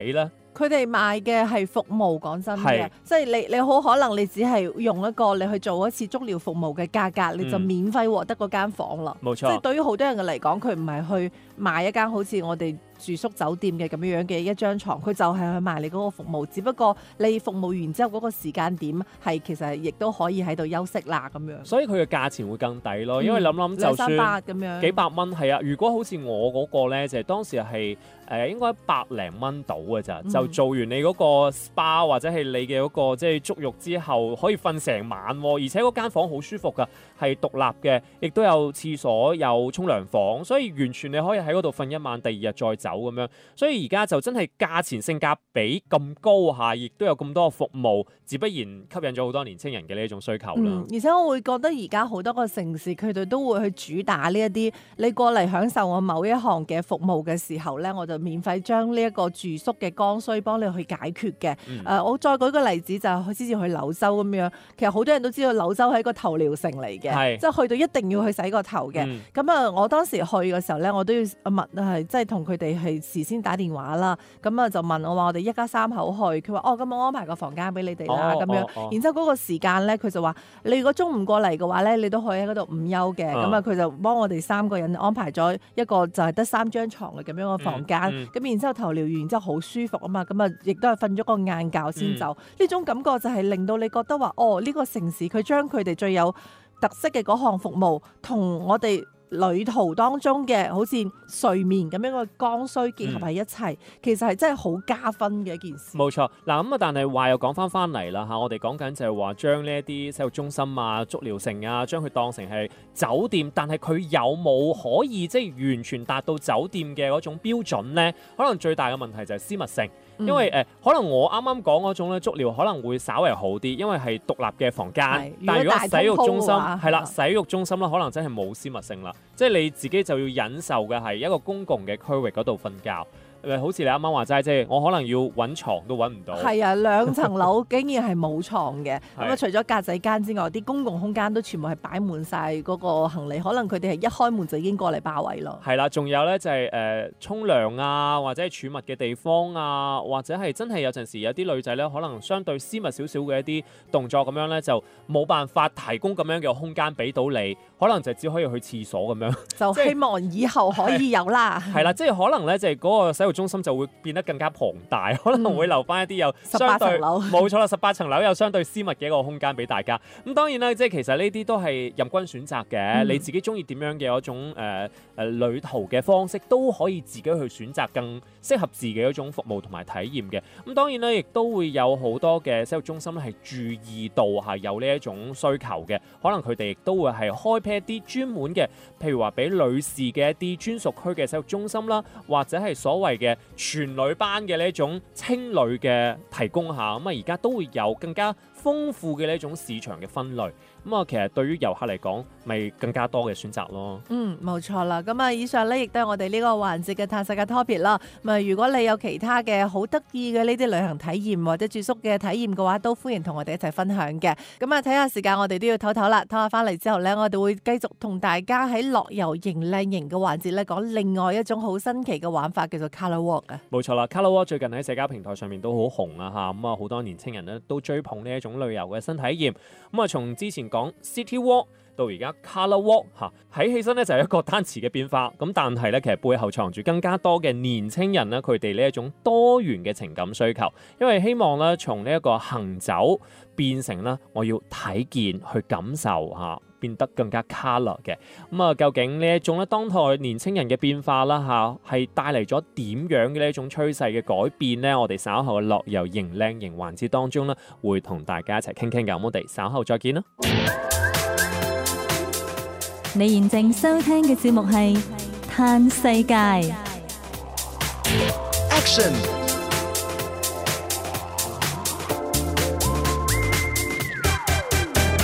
咧？ 佢哋賣嘅係服務，講真嘅係， 即係你好可能你只係用一個你去做一次足療服務嘅價格，你就免費獲得嗰間房啦。 冇錯， 即係對於好多人嘅嚟講，佢唔係去買一間好似我哋住宿酒店嘅咁樣嘅一張床，佢就係去賣你嗰個服務。只不過你服務完之後嗰個時間點係其實亦都可以喺度休息啦咁樣。 所以佢嘅價錢會更抵咯，因為諗就算 200-300咁樣幾百蚊係啊。如果好似我嗰個咧，就係當時係應該100零蚊到嘅咋，就做完你嗰個 SPA 或者係你嘅嗰個即係足浴之後，可以瞓成晚喎，而且嗰間房好舒服㗎，係獨立嘅，亦都有廁所、有沖涼房，所以完全你可以喺嗰度瞓一晚，第二日再走咁樣。所以而家就真係價錢性價比咁高下，亦都有咁多服務，自不然吸引咗好多年青人嘅呢一種需求啦。 而且我會覺得而家好多個城市佢哋都會去主打呢一啲，你過嚟享受我某一項嘅服務嘅時候咧，我就免費將呢一個住宿嘅剛需幫你去解決嘅。我再舉個例子就係之前去柳州咁樣，其實好多人都知道柳州係一個頭療城嚟嘅，即係去到一定要去洗個頭嘅。咁我當時去嘅時候咧，我都要問即係同佢哋係事先打電話啦。咁就問我話我哋一家3口去，佢話咁我安排個房間俾你哋啦咁樣。然之後嗰個時間咧，佢就話你如果中午過嚟嘅話咧，你都可以喺嗰度午休嘅。咁佢就幫我哋3個人安排咗一個就係得3張床嘅咁樣嘅房間。咁然之後頭療完之後好舒服啊嘛，咁亦都係瞓咗個晏覺先走。呢種感覺就係令到你覺得話呢個城市佢將佢哋最有特色嘅嗰項服務同我哋旅途當中嘅好似睡眠咁樣嘅剛需結合喺一齊，其實係真係好加分嘅一件事。 冇錯，嗱咁但係話又講翻嚟啦嚇，我哋講緊就係話將呢一啲洗浴中心啊、足療城啊，將佢當成係酒店，但係佢有冇可以即係完全達到酒店嘅嗰種標準咧？可能最大嘅問題就係私密性。因為可能我啱啱講嗰種咧足療可能會稍為好啲，因為係獨立嘅房間。但係如果洗浴中心係啦，洗浴中心啦，可能真係冇私密性啦，即係你自己就要忍受嘅係一個公共嘅區域嗰度瞓覺。好似你啱啱話齋，即係我可能要揾床都揾唔到。 係啊，2層樓竟然係冇床嘅。咁除咗格仔間之外，啲公共空間都全部係擺滿晒嗰個行李，可能佢哋係一開門就已經過嚟霸位咯。 係啦，仲有咧就係沖涼啊，或者係儲物嘅地方啊，或者係真係有陣時有啲女仔咧，可能相對私密少少嘅一啲動作咁樣咧，就冇辦法提供咁樣嘅空間俾到你，可能就只可以去廁所咁樣。 就希望以後可以有啦。 係啦，即係可能咧就係嗰個洗浴中心就會變得更加龐大，可能會留翻一啲有相對 18層樓冇錯啦，18層樓有相對私密嘅一個空間俾大家。咁當然啦，即係其實呢啲都係任君選擇嘅，你自己中意點樣嘅一種旅途嘅方式，都可以自己去選擇更適合自己一種服務同埋體驗嘅。咁當然咧，亦都會有好多嘅洗浴中心咧係注意到係有呢一種需求嘅，可能佢哋亦都會係開闢一啲專門嘅，譬如話俾女士嘅一啲專屬區嘅洗浴中心啦，或者係所謂嘅全女班嘅呢一種青旅嘅提供下，咁而家都會有更加豐富嘅呢一種市場嘅分類。其實對於遊客嚟講，咪更加多嘅選擇咯。 冇錯啦。咁以上咧亦都係我哋呢個環節嘅探世界 topic 啦。如果你有其他嘅好得意嘅呢啲旅行體驗或者住宿嘅體驗嘅話，都歡迎同我哋一齊分享嘅。睇下時間，我哋都要唞唞啦。唞下翻嚟之後咧，我哋會繼續同大家喺樂遊營靚營嘅環節咧講另外一種好新奇嘅玩法，叫做 Colour Walk 啊。 冇錯啦 ，Colour Walk 最近喺社交平台上面都好紅啊嚇，好多年青人咧都追捧呢一種旅遊嘅新體驗。從之前講 City Walk 到而家 Colour Walk 睇起身咧就係一個單詞嘅變化，但係咧其實背後藏住更加多嘅年青人咧佢哋呢一種多元嘅情感需求，因為希望咧從呢一個行走變成咧我要睇見去感受變得更加 colour 嘅。究竟呢一種咧當代年青人嘅變化啦係帶嚟咗點樣嘅呢一種趨勢嘅改變呢？我哋稍後嘅樂遊營靚營環節當中咧會同大家一齊傾傾㗎，我哋稍後再見啦。 你現正收聽嘅節目係《嘆世界》。 Action